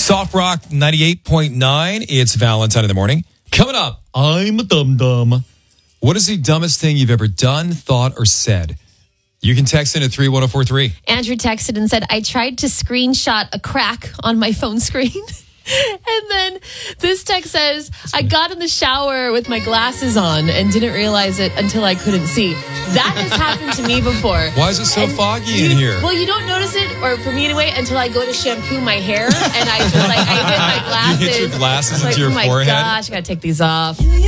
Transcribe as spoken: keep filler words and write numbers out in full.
Soft Rock ninety-eight point nine. It's Valentine in the morning. Coming up, I'm a dum-dum. What is the dumbest thing you've ever done, thought, or said? You can text in at three one oh four three. Andrew texted and said, I tried to screenshot a crack on my phone screen. And then this text says, I got in the shower with my glasses on and didn't realize it until I couldn't see. That has happened to me before. Why is it so and foggy you, in here? Well, you don't notice it, or for me anyway, until I go to shampoo my hair and I just like, I hit my glasses. You hit your glasses like, into your oh my forehead? gosh, I gotta take these off.